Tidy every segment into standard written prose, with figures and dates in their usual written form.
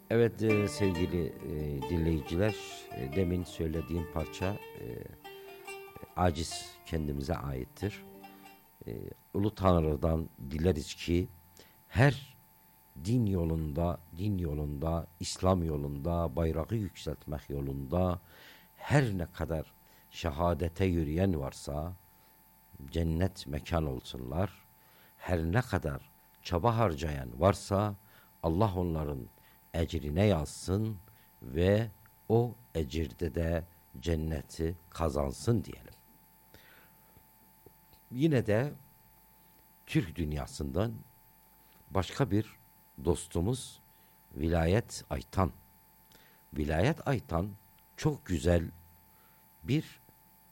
Evet sevgili dinleyiciler, demin söylediğim parça aciz kendimize aittir. Ulu Tanrı'dan dileriz ki her din yolunda, İslam yolunda, bayrağı yükseltmek yolunda her ne kadar şehadete yürüyen varsa cennet mekan olsunlar. Her ne kadar çaba harcayan varsa Allah onların ecrine yazsın ve o ecirde de cenneti kazansın diyelim. Yine de Türk dünyasından başka bir dostumuz Vilayet Aytan. Vilayet Aytan çok güzel bir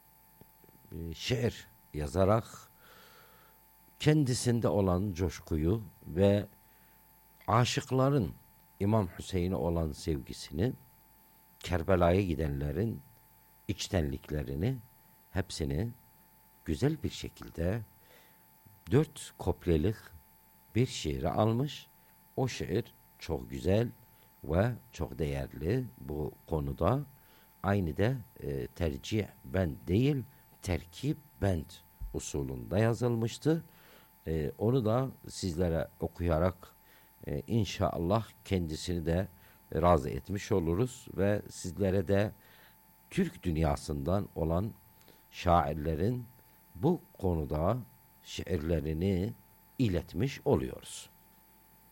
şiir yazarak kendisinde olan coşkuyu ve aşıkların İmam Hüseyin'e olan sevgisini, Kerbela'ya gidenlerin içtenliklerini, hepsini güzel bir şekilde 4 koplelik bir şiiri almış. O şiir çok güzel ve çok değerli bu konuda. Aynı da tercih bend değil, terkip bend usulünde yazılmıştı. Onu da sizlere okuyarak inşallah kendisini de razı etmiş oluruz ve sizlere de Türk dünyasından olan şairlerin bu konuda şiirlerini iletmiş oluyoruz.